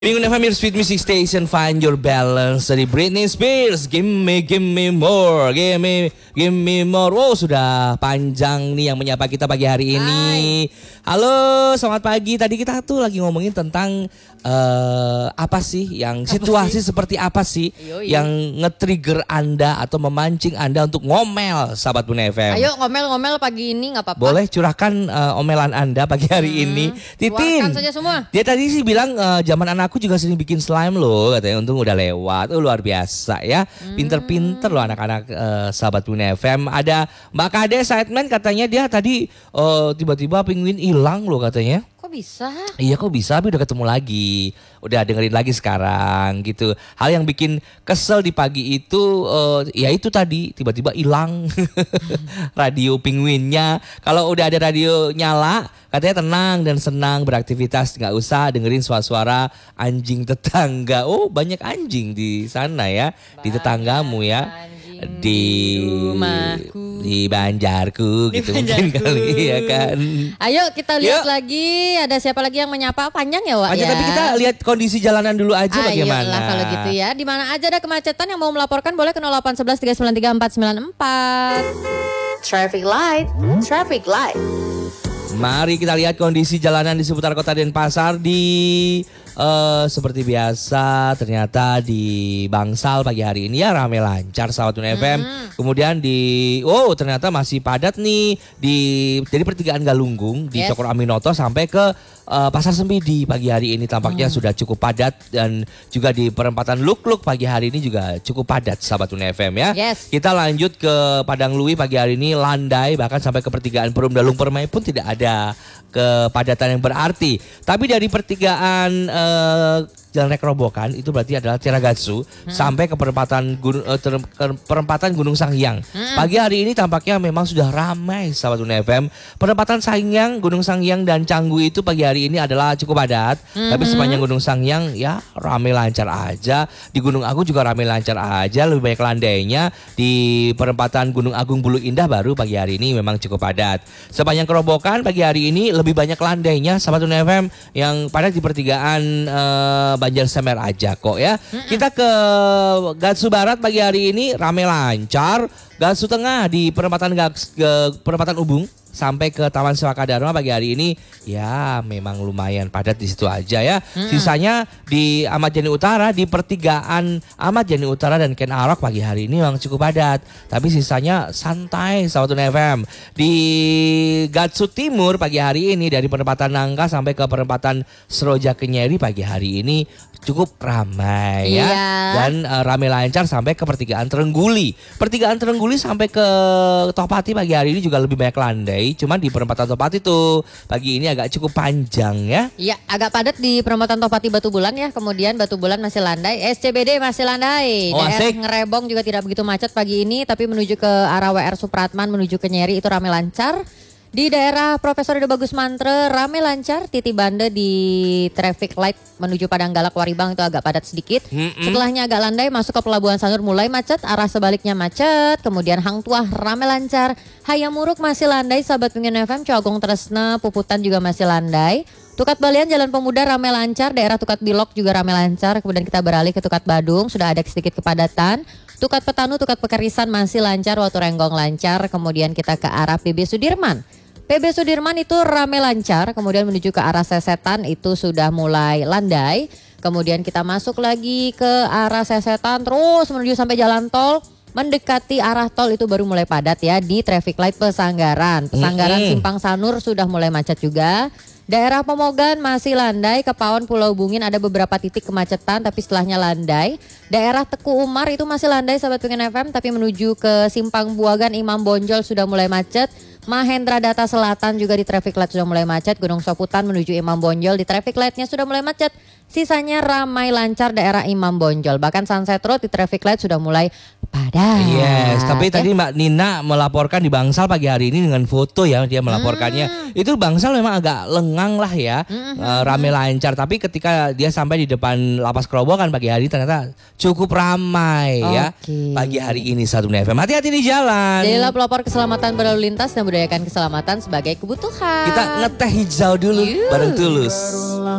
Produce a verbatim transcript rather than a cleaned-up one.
Pengguna F M Sweet Music Station, Find Your Balance dari Britney Spears. Give me, give me more, give me, give me more. Wow, sudah panjang nih yang menyapa kita pagi hari ini. Hai. Halo, selamat pagi. Tadi kita tuh lagi ngomongin tentang uh, apa sih yang apa situasi sih? Seperti apa sih Yoi. Yang nge-trigger Anda atau memancing Anda untuk ngomel, sahabat Buna F M. Ayo ngomel-ngomel pagi ini nggak apa-apa. Boleh curahkan uh, omelan Anda pagi hari hmm, ini. Titin. Keluarkan saja semua. Dia tadi sih bilang uh, zaman anak aku juga sering bikin slime loh, katanya. Untung udah lewat. Oh, luar biasa ya. Pinter-pinter loh anak-anak uh, sahabat Buna F M. Ada Mbak Kade Sideman, katanya dia tadi uh, tiba-tiba penguin hilang loh katanya. Kok bisa? Iya kok bisa, tapi udah ketemu lagi. Udah dengerin lagi sekarang gitu. Hal yang bikin kesel di pagi itu uh, ya itu tadi tiba-tiba hilang radio penguinnya. Kalau udah ada radio nyala katanya tenang dan senang beraktivitas, nggak usah dengerin suara-suara anjing tetangga. Oh, banyak anjing di sana ya, banyak di tetanggamu ya. Di rumahku, di Banjarku di gitu Banjarku. Mungkin kali ya kan. Ayo kita lihat Yuk. lagi ada siapa lagi yang menyapa. Panjang ya Wak Panjang, ya. Tapi kita lihat kondisi jalanan dulu aja. Ayolah, bagaimana kalau gitu ya. Di mana aja ada kemacetan, yang mau melaporkan boleh ke nol delapan satu satu tiga sembilan tiga empat sembilan empat. Traffic light, traffic light. Mari kita lihat kondisi jalanan di seputar kota Denpasar. Di uh, seperti biasa ternyata di Bangsal pagi hari ini ya ramai lancar sahabat Buna F M. Hmm. Kemudian di oh ternyata masih padat nih di dari pertigaan Galunggung di yes. Cokro Aminoto sampai ke uh, Pasar Sempidi pagi hari ini tampaknya hmm. sudah cukup padat, dan juga di perempatan Luk-Luk pagi hari ini juga cukup padat sahabat Buna F M ya. Yes. Kita lanjut ke Padang Lui pagi hari ini landai, bahkan sampai ke pertigaan Perum Dalung Permai pun tidak ada kepadatan yang berarti. Tapi dari pertigaan uh, Jalan Rekrobokan itu berarti adalah Tiragatsu hmm. sampai ke perempatan gunung, uh, ter, ke perempatan Gunung Sangyang. Hmm. Pagi hari ini tampaknya memang sudah ramai sahabat Buna F M. Perempatan Sangyang, Gunung Sangyang dan Canggu itu pagi hari ini adalah cukup padat. Hmm. Tapi sepanjang Gunung Sangyang ya ramai lancar aja. Di Gunung Agung juga ramai lancar aja, lebih banyak landainya. Di perempatan Gunung Agung Bulu Indah baru pagi hari ini memang cukup padat. Sepanjang Kerobokan pagi hari ini lebih banyak landainya sahabat Buna F M, yang padat di pertigaan uh, Banjar Semer aja kok ya. Mm-mm. Kita ke Gatsu Barat pagi hari ini ramai lancar. Gatsu Tengah di perempatan Gats, ke perempatan Ubung sampai ke Taman Sewaka Dharma pagi hari ini ya memang lumayan padat di situ aja ya. Mm-mm. Sisanya di Ahmad Yani Utara, di pertigaan Ahmad Yani Utara dan Ken Arok pagi hari ini memang cukup padat. Tapi sisanya santai sahabat Buna F M. Di Gatsu Timur pagi hari ini dari perempatan Nangka sampai ke perempatan Seroja Kenyeri pagi hari ini cukup ramai ya. Iya. Dan uh, ramai lancar sampai ke pertigaan Terengguli. Pertigaan Terengguli sampai ke Topati pagi hari ini juga lebih banyak landai. Cuman di perempatan Topati tuh pagi ini agak cukup panjang ya. Iya, agak padat di perempatan Topati Batu Bulan ya. Kemudian Batu Bulan masih landai, S C B D masih landai. Oh, daerah asik. Ngerebong juga tidak begitu macet pagi ini, tapi menuju ke arah W R Supratman menuju ke Nyeri itu ramai lancar. Di daerah Profesor Ida Bagus Mantre ramai lancar. Titi Bande di traffic light menuju Padang Galak Waribang itu agak padat sedikit. Mm-mm. Setelahnya agak landai masuk ke Pelabuhan Sanur mulai macet, arah sebaliknya macet. Kemudian Hang Tuah ramai lancar. Hayamuruk masih landai sahabat Buna F M. Cogong Tresna Puputan juga masih landai. Tukat Balian Jalan Pemuda ramai lancar, daerah Tukat Bilok juga ramai lancar. Kemudian kita beralih ke Tukat Badung, sudah ada sedikit kepadatan. Tukat Petanu, Tukat Pekerisan masih lancar, Watu Renggong lancar. Kemudian kita ke arah P B Sudirman. P B Sudirman itu ramai lancar, kemudian menuju ke arah Sesetan itu sudah mulai landai. Kemudian kita masuk lagi ke arah Sesetan terus menuju sampai jalan tol. Mendekati arah tol itu baru mulai padat ya di traffic light Pesanggaran. Pesanggaran mm-hmm. Simpang Sanur sudah mulai macet juga. Daerah Pemogan masih landai, ke Pawon Pulau Bungin ada beberapa titik kemacetan tapi setelahnya landai. Daerah Teku Umar itu masih landai sahabat Buna F M, tapi menuju ke Simpang Buagan Imam Bonjol sudah mulai macet. Mahendra Data Selatan juga di traffic light sudah mulai macet. Gunung Soputan menuju Imam Bonjol di traffic lightnya sudah mulai macet. Sisanya ramai lancar daerah Imam Bonjol. Bahkan Sunset Road di traffic light sudah mulai padat. Yes, tapi eh. tadi Mbak Nina melaporkan di Bangsal pagi hari ini dengan foto ya, dia melaporkannya. Hmm. Itu Bangsal memang agak lengang lah ya, hmm. uh, ramai lancar. Tapi ketika dia sampai di depan Lapas Kerobokan pagi hari ternyata cukup ramai okay. ya. Pagi hari ini satu F M. Hati-hati di jalan. Jadilah pelopor keselamatan berlalu lintas dan budayakan keselamatan sebagai kebutuhan. Kita ngeteh hijau dulu Yuh. bareng Tulus.